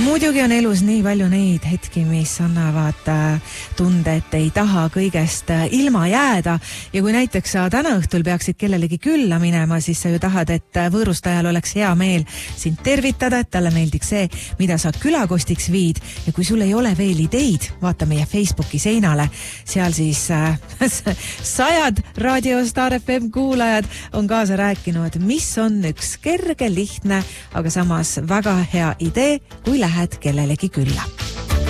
muidugi on elus nii palju neid hetki, mis annavad tunde, et ei taha kõigest ilma jääda. Ja kui näiteks sa täna õhtul peaksid kellelegi külla minema, siis sa ju tahad, et võõrustajal oleks hea meel sind tervitada, et talle meeldiks see, mida sa külakostiks viid. Ja kui sul ei ole veel ideid, vaata meie Facebooki seinale. Seal siis sajad Raadio Star FM kuulajad on kaasa rääkinud, mis on üks kerge, lihtne, aga samas väga hea idee, kui lähed kellelegi külla.